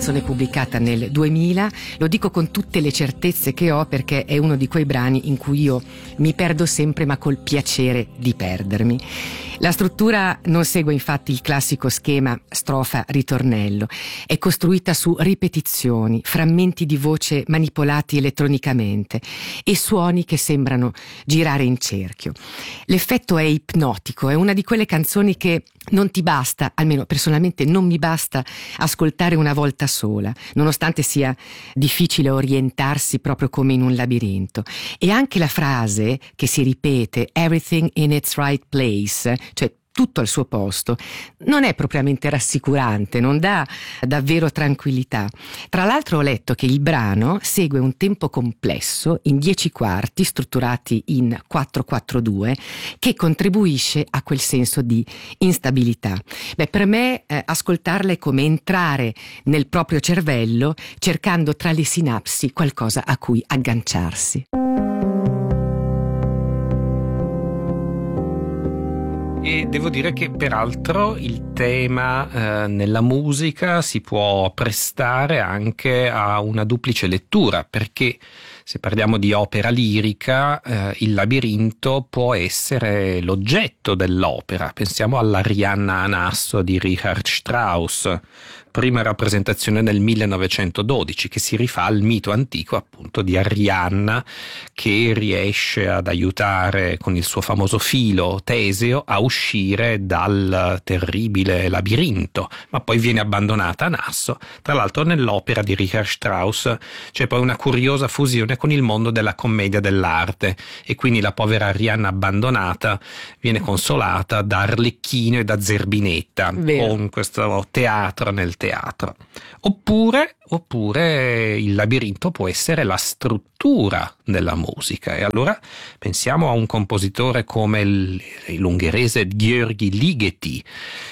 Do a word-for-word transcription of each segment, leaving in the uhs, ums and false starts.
canzone pubblicata nel duemila, lo dico con tutte le certezze che ho perché è uno di quei brani in cui io mi perdo sempre ma col piacere di perdermi. La struttura non segue infatti il classico schema strofa-ritornello, è costruita su ripetizioni, frammenti di voce manipolati elettronicamente e suoni che sembrano girare in cerchio. L'effetto è ipnotico, è una di quelle canzoni che non ti basta, almeno personalmente non mi basta ascoltare una volta sola, nonostante sia difficile orientarsi proprio come in un labirinto. E anche la frase che si ripete, everything in its right place, cioè tutto al suo posto, non è propriamente rassicurante, non dà davvero tranquillità. Tra l'altro ho letto che il brano segue un tempo complesso in dieci quarti strutturati in quattro quattro due che contribuisce a quel senso di instabilità. Beh, per me eh, ascoltarla è come entrare nel proprio cervello cercando tra le sinapsi qualcosa a cui agganciarsi. E devo dire che peraltro il tema eh, nella musica si può prestare anche a una duplice lettura, perché se parliamo di opera lirica eh, il labirinto può essere l'oggetto dell'opera. Pensiamo all'Arianna a Nasso di Richard Strauss, prima rappresentazione nel millenovecentododici, che si rifà al mito antico appunto di Arianna che riesce ad aiutare con il suo famoso filo Teseo a uscire dal terribile labirinto, ma poi viene abbandonata a Nasso. Tra l'altro nell'opera di Richard Strauss c'è poi una curiosa fusione con il mondo della commedia dell'arte e quindi la povera Arianna abbandonata viene consolata da Arlecchino e da Zerbinetta. Vero. Con questo teatro nel teatro. Oppure, oppure il labirinto può essere la struttura della musica, e allora pensiamo a un compositore come il, l'ungherese György Ligeti,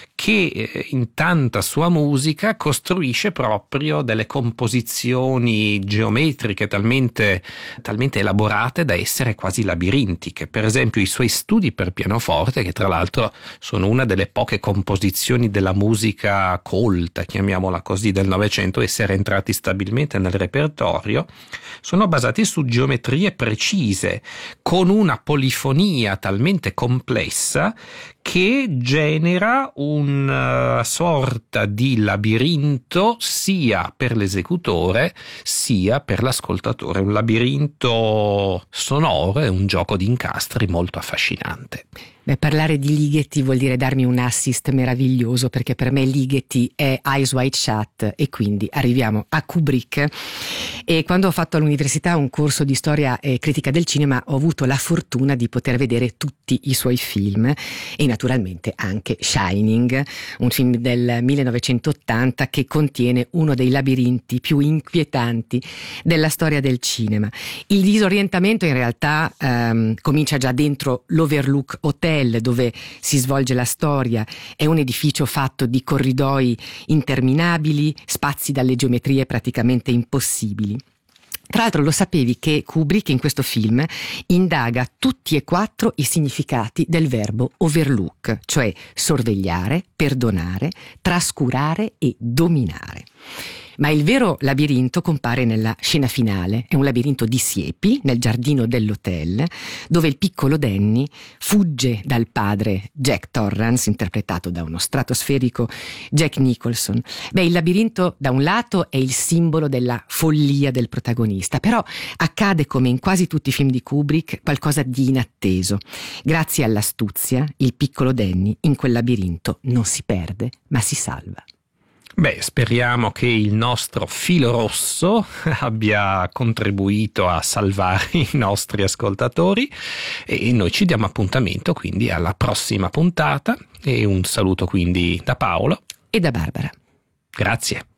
che in tanta sua musica costruisce proprio delle composizioni geometriche talmente, talmente elaborate da essere quasi labirintiche. Per esempio i suoi studi per pianoforte, che tra l'altro sono una delle poche composizioni della musica colta, chiamiamola così, del Novecento, essere entrati stabilmente nel repertorio, sono basati su geometrie precise, con una polifonia talmente complessa che genera una sorta di labirinto sia per l'esecutore sia per l'ascoltatore, un labirinto sonoro e un gioco di incastri molto affascinante. Beh, parlare di Ligeti vuol dire darmi un assist meraviglioso, perché per me Ligeti è Eyes Wide Shut e quindi arriviamo a Kubrick. E quando ho fatto all'università un corso di storia e critica del cinema ho avuto la fortuna di poter vedere tutti i suoi film e naturalmente anche Shining, un film del millenovecentottanta che contiene uno dei labirinti più inquietanti della storia del cinema. Il disorientamento in realtà ehm, comincia già dentro l'Overlook Hotel, dove si svolge la storia. È un edificio fatto di corridoi interminabili, spazi dalle geometrie praticamente impossibili. Tra l'altro lo sapevi che Kubrick in questo film indaga tutti e quattro i significati del verbo overlook, cioè sorvegliare, perdonare, trascurare e dominare. Ma il vero labirinto compare nella scena finale. È un labirinto di siepi nel giardino dell'hotel, dove il piccolo Danny fugge dal padre Jack Torrance, interpretato da uno stratosferico Jack Nicholson. Beh, il labirinto da un lato è il simbolo della follia del protagonista, però accade, come in quasi tutti i film di Kubrick, qualcosa di inatteso. Grazie all'astuzia, il piccolo Danny in quel labirinto non si perde, ma si salva. Beh, speriamo che il nostro filo rosso abbia contribuito a salvare i nostri ascoltatori e noi ci diamo appuntamento quindi alla prossima puntata, e un saluto quindi da Paolo e da Barbara. Grazie.